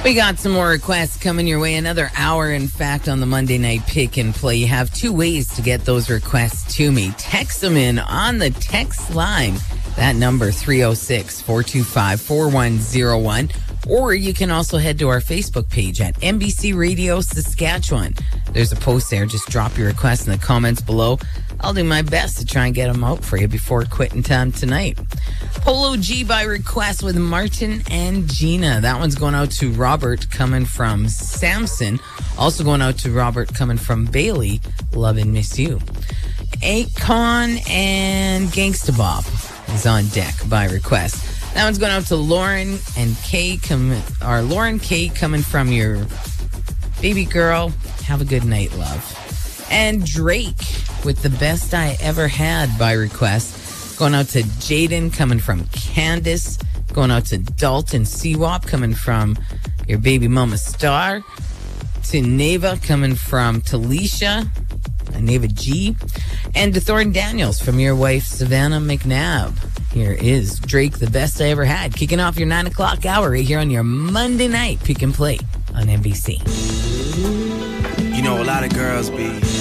We got some more requests coming your way. Another hour, in fact, on the Monday Night Pick and Play. You have two ways to get those requests to me. Text them in on the text line. That number, 306-425-4101. Or you can also head to our Facebook page at NBC Radio Saskatchewan. There's a post there. Just drop your requests in the comments below. I'll do my best to try and get them out for you before quitting time tonight. Polo G by request with Martin and Gina. That one's going out to Robert coming from Samson. Also going out to Robert coming from Bailey. Love and miss you. Akon and Gangsta Bob is on deck by request. That one's going out to Lauren and Kay. Lauren K coming from your baby girl. Have a good night, love. And Drake with The Best I Ever Had by request. Going out to Jaden coming from Candace. Going out to Dalton Seawop coming from your baby mama Star. To Neva coming from Talisha. Neva G. And to Thornton Daniels from your wife Savannah McNabb. Here is Drake, The Best I Ever Had, kicking off your 9 o'clock hour right here on your Monday Night Pick and Play on NBC. You know, a lot of girls be